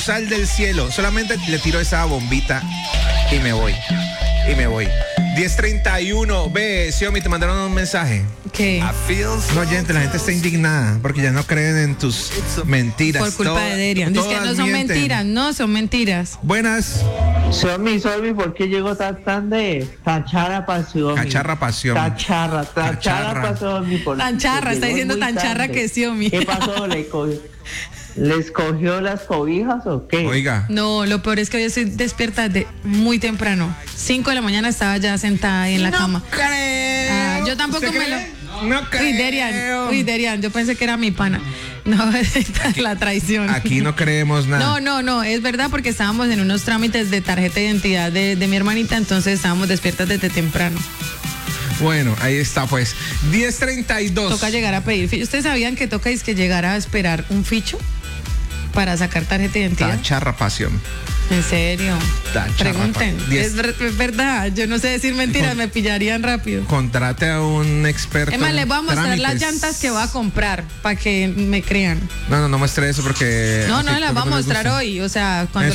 sal del cielo. Solamente le tiro esa bombita y me voy. 10:31. Ve, Xiaomi, te mandaron un mensaje. ¿Qué? No, gente, la gente está indignada porque ya no creen en tus mentiras. Por culpa de Derian. Dice que no son mienten. mentiras, no son mentiras. Buenas. Xiaomi, ¿por qué llegó tan tarde? Tacharra para Xiaomi. Cacharra pasión. Tacharra para Xiaomi. Tan charra, está diciendo tan charra que Xiaomi. ¿Qué pasó? ¿Les cogió las cobijas o qué? Oiga. No, lo peor es que hoy estoy despierta de muy temprano. 5 de la mañana estaba ya sentada ahí en la cama. Creo. Yo tampoco ¿Usted me cree? lo... No creo. Uy, Derian, yo pensé que era mi pana. No, la traición. Aquí no creemos nada. No, es verdad porque estábamos en unos trámites de tarjeta de identidad de mi hermanita, entonces estábamos despiertas desde temprano. Bueno, ahí está pues. 10:32. Toca llegar a pedir ficho. ¿Ustedes sabían que toca es que llegar a esperar un ficho para sacar tarjeta de identidad? Tacharra pasión. ¿En serio? Tacharra Pregunten. pasión. Es verdad, yo no sé decir mentiras, me pillarían rápido. Contrate a un experto. Es más, les voy a mostrar las trámites. llantas que voy a comprar para que me crean. No muestre eso porque. No, así las voy a tampoco les mostrar gusta. hoy. O sea, cuando